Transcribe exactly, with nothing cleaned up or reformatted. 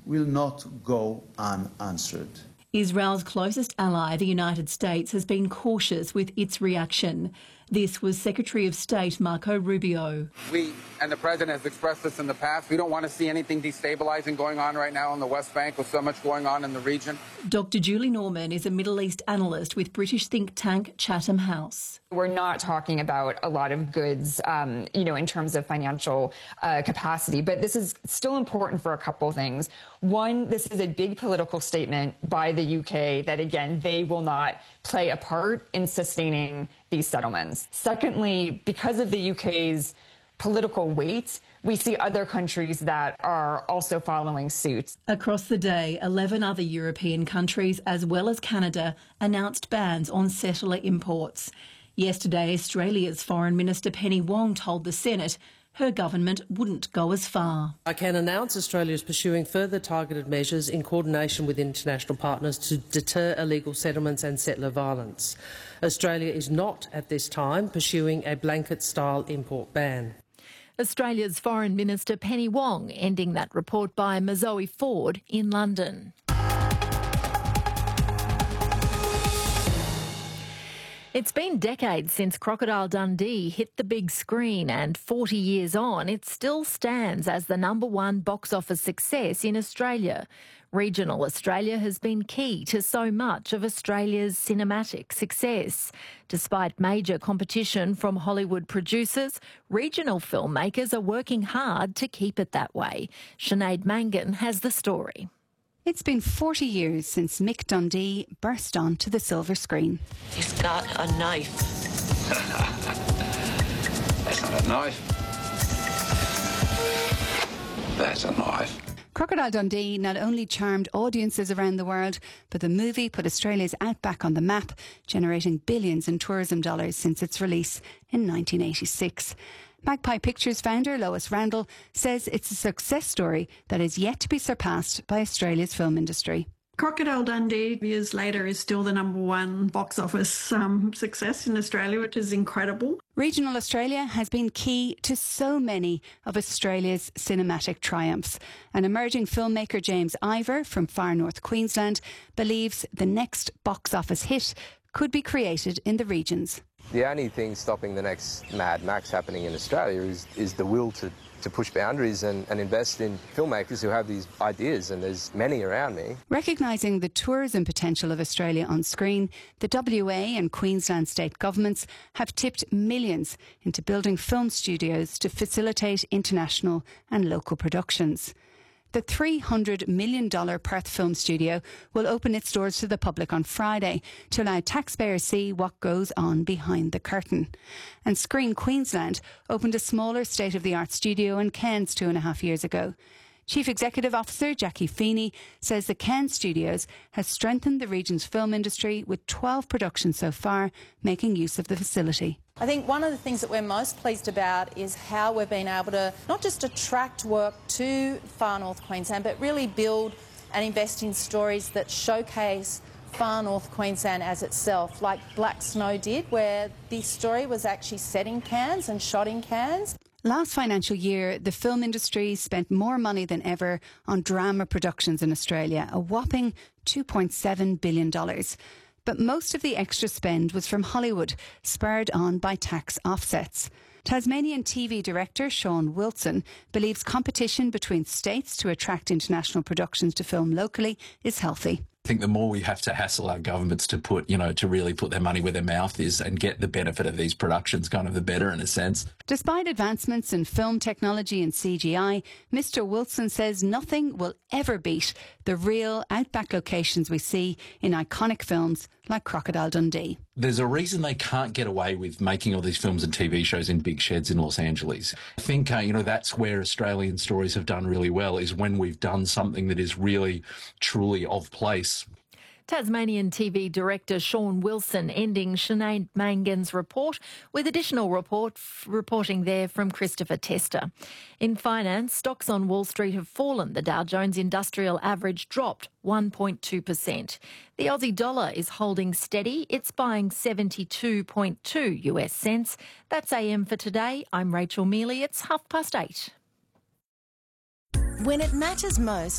will not go unanswered. Israel's closest ally, the United States, has been cautious with its reaction. This was Secretary of State Marco Rubio. We, and the President has expressed this in the past, we don't want to see anything destabilizing going on right now on the West Bank with so much going on in the region. Doctor Julie Norman is a Middle East analyst with British think tank Chatham House. We're not talking about a lot of goods, um, you know, in terms of financial uh, capacity, but this is still important for a couple of things. One, this is a big political statement by the U K that, again, they will not play a part in sustaining these settlements. Secondly, because of the U K's political weight, we see other countries that are also following suit. Across the day, eleven other European countries, as well as Canada, announced bans on settler imports. Yesterday, Australia's Foreign Minister Penny Wong told the Senate her government wouldn't go as far. I can announce Australia is pursuing further targeted measures in coordination with international partners to deter illegal settlements and settler violence. Australia is not, at this time, pursuing a blanket-style import ban. Australia's Foreign Minister Penny Wong ending that report by Mazoe Ford in London. It's been decades since Crocodile Dundee hit the big screen, and forty years on, it still stands as the number one box office success in Australia. Regional Australia has been key to so much of Australia's cinematic success. Despite major competition from Hollywood producers, regional filmmakers are working hard to keep it that way. Sinead Mangan has the story. It's been forty years since Mick Dundee burst onto the silver screen. He's got a knife. That's not a knife. That's a knife. Crocodile Dundee not only charmed audiences around the world, but the movie put Australia's outback on the map, generating billions in tourism dollars since its release in nineteen eighty-six. Magpie Pictures founder Lois Randall says it's a success story that is yet to be surpassed by Australia's film industry. Crocodile Dundee, years later, is still the number one box office um, success in Australia, which is incredible. Regional Australia has been key to so many of Australia's cinematic triumphs. And emerging filmmaker James Ivor from far north Queensland believes the next box office hit could be created in the regions. The only thing stopping the next Mad Max happening in Australia is, is the will to, to push boundaries and, and invest in filmmakers who have these ideas, and there's many around me. Recognising the tourism potential of Australia on screen, the W A and Queensland state governments have tipped millions into building film studios to facilitate international and local productions. The three hundred million dollars Perth Film Studio will open its doors to the public on Friday to allow taxpayers see what goes on behind the curtain. And Screen Queensland opened a smaller state-of-the-art studio in Cairns two and a half years ago. Chief Executive Officer Jackie Feeney says the Cairns Studios has strengthened the region's film industry with twelve productions so far, making use of the facility. I think one of the things that we're most pleased about is how we've been able to not just attract work to far north Queensland, but really build and invest in stories that showcase far north Queensland as itself, like Black Snow did, where the story was actually set in Cairns and shot in Cairns. Last financial year, the film industry spent more money than ever on drama productions in Australia, a whopping two point seven billion dollars. But most of the extra spend was from Hollywood, spurred on by tax offsets. Tasmanian T V director Sean Wilson believes competition between states to attract international productions to film locally is healthy. I think the more we have to hassle our governments to put, you know, to really put their money where their mouth is and get the benefit of these productions, kind of the better in a sense. Despite advancements in film technology and C G I, Mister Wilson says nothing will ever beat the real outback locations we see in iconic films like Crocodile Dundee. There's a reason they can't get away with making all these films and T V shows in big sheds in Los Angeles. I think, uh, you know, that's where Australian stories have done really well, is when we've done something that is really, truly of place. Tasmanian T V director Sean Wilson ending Sinead Mangan's report, with additional report reporting there from Christopher Tester. In finance, stocks on Wall Street have fallen. The Dow Jones Industrial Average dropped one point two percent. The Aussie dollar is holding steady. It's buying seventy-two point two U S cents. That's A M for today. I'm Rachel Mealy. It's half past eight. When it matters most,